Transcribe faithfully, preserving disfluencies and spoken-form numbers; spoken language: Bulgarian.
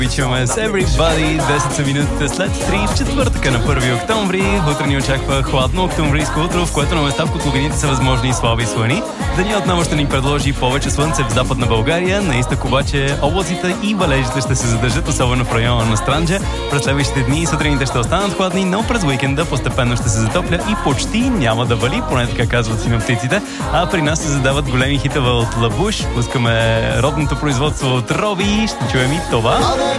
Чуваме с Everybody, десет са минутите след три, в четвъртъка на първи октомври. Утре ни очаква хладно октомврийско утро, в което на места в котловините са възможни и слаби слъни. Деня отново ще ни предложи повече слънце в западна България. На изток обаче облаците и валежите ще се задържат, особено в района на Странджа. През следващите дни сутрините ще останат хладни, но през уикенда постепенно ще се затопля и почти няма да вали, поне така казват синоптиците. А при нас се задават големи хитове от Лабуш. Пускаме родното производство от Роби и ще чуем и това.